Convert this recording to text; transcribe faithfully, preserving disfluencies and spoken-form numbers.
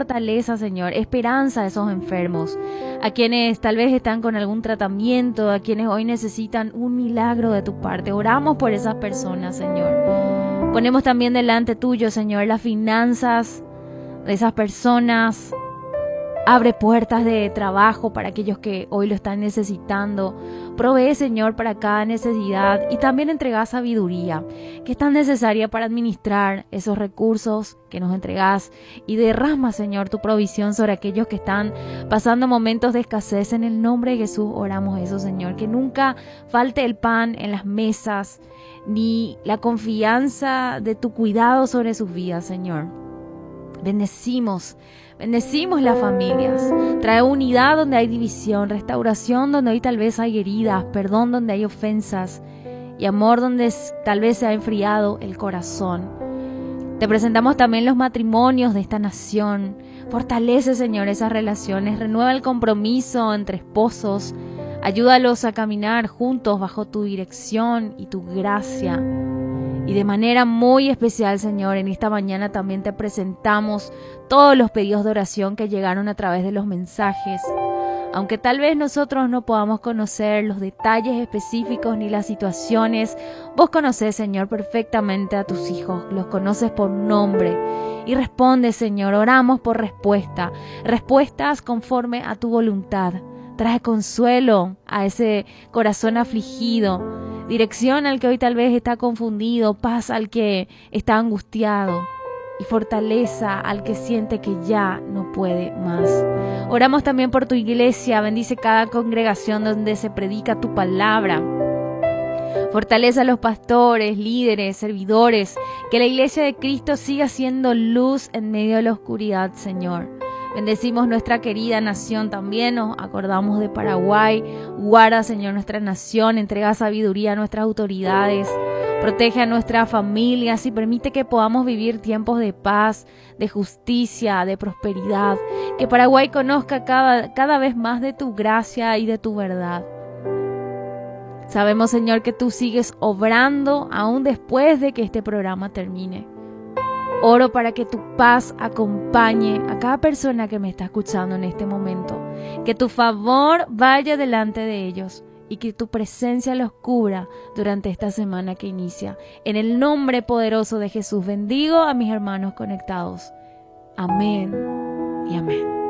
fortaleza, Señor, esperanza a esos enfermos, a quienes tal vez están con algún tratamiento, a quienes hoy necesitan un milagro de tu parte. Oramos por esas personas, Señor. Ponemos también delante tuyo, Señor, las finanzas de esas personas. Abre puertas de trabajo para aquellos que hoy lo están necesitando. Provee, Señor, para cada necesidad y también entrega sabiduría, que es tan necesaria para administrar esos recursos que nos entregas. Y derrama, Señor, tu provisión sobre aquellos que están pasando momentos de escasez. En el nombre de Jesús oramos eso, Señor. Que nunca falte el pan en las mesas, ni la confianza de tu cuidado sobre sus vidas, Señor. Bendecimos, bendecimos las familias. Trae unidad donde hay división, restauración donde hoy tal vez hay heridas, perdón donde hay ofensas y amor donde tal vez se ha enfriado el corazón. Te presentamos también los matrimonios de esta nación. Fortalece, Señor, esas relaciones. Renueva el compromiso entre esposos. Ayúdalos a caminar juntos bajo tu dirección y tu gracia. Y de manera muy especial, Señor, en esta mañana también te presentamos todos los pedidos de oración que llegaron a través de los mensajes. Aunque tal vez nosotros no podamos conocer los detalles específicos ni las situaciones, vos conocés, Señor, perfectamente a tus hijos, los conoces por nombre. Y responde, Señor, oramos por respuesta, respuestas conforme a tu voluntad. Trae consuelo a ese corazón afligido, dirección al que hoy tal vez está confundido, paz al que está angustiado y fortaleza al que siente que ya no puede más. Oramos también por tu iglesia, bendice cada congregación donde se predica tu palabra. Fortalece a los pastores, líderes, servidores, que la iglesia de Cristo siga siendo luz en medio de la oscuridad, Señor. Bendecimos nuestra querida nación también, nos acordamos de Paraguay. Guarda, Señor, nuestra nación, entrega sabiduría a nuestras autoridades, protege a nuestras familias y permite que podamos vivir tiempos de paz, de justicia, de prosperidad. Que Paraguay conozca cada, cada vez más de tu gracia y de tu verdad. Sabemos, Señor, que tú sigues obrando aún después de que este programa termine. Oro para que tu paz acompañe a cada persona que me está escuchando en este momento. Que tu favor vaya delante de ellos y que tu presencia los cubra durante esta semana que inicia. En el nombre poderoso de Jesús bendigo a mis hermanos conectados. Amén y amén.